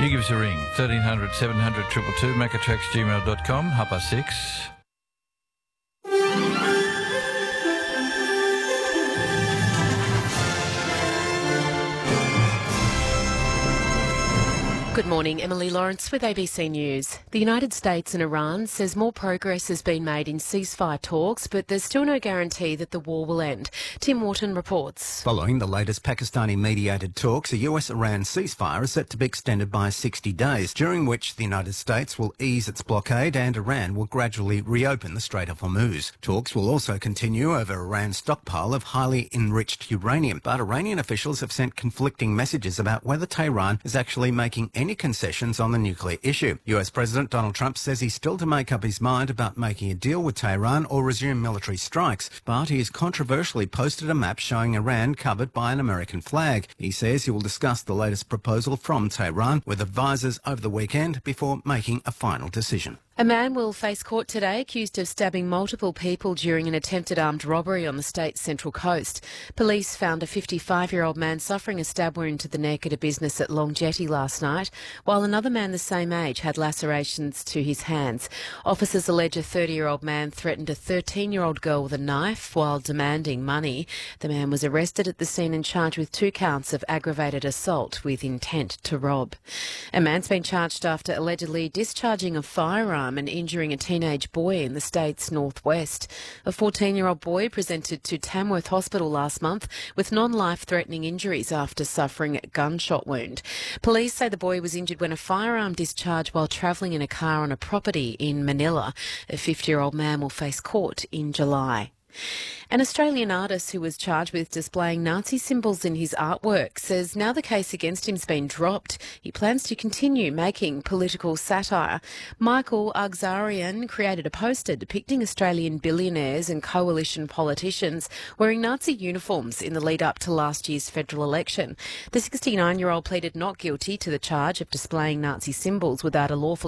You give us a ring, 1300 700 222, macatracksgmail.com, 6:30. Good morning, Emily Lawrence with ABC News. The United States and Iran says more progress has been made in ceasefire talks, but there's still no guarantee that the war will end. Tim Wharton reports. Following the latest Pakistani-mediated talks, a US-Iran ceasefire is set to be extended by 60 days, during which the United States will ease its blockade and Iran will gradually reopen the Strait of Hormuz. Talks will also continue over Iran's stockpile of highly enriched uranium, but Iranian officials have sent conflicting messages about whether Tehran is actually making any concessions on the nuclear issue. US President Donald Trump says he's still to make up his mind about making a deal with Tehran or resume military strikes, but he has controversially posted a map showing Iran covered by an American flag. He says he will discuss the latest proposal from Tehran with advisers over the weekend before making a final decision. A man will face court today accused of stabbing multiple people during an attempted armed robbery on the state's central coast. Police found a 55-year-old man suffering a stab wound to the neck at a business at Long Jetty last night, while another man the same age had lacerations to his hands. Officers allege a 30-year-old man threatened a 13-year-old girl with a knife while demanding money. The man was arrested at the scene and charged with 2 counts of aggravated assault with intent to rob. A man's been charged after allegedly discharging a firearm and injuring a teenage boy in the state's northwest. A 14-year-old boy presented to Tamworth Hospital last month with non-life-threatening injuries after suffering a gunshot wound. Police say the boy was injured when a firearm discharged while travelling in a car on a property in Manila. A 50-year-old man will face court in July. An Australian artist who was charged with displaying Nazi symbols in his artwork says now the case against him's been dropped, he plans to continue making political satire. Michael Agzarian created a poster depicting Australian billionaires and coalition politicians wearing Nazi uniforms in the lead up to last year's federal election. The 69-year-old pleaded not guilty to the charge of displaying Nazi symbols without a lawful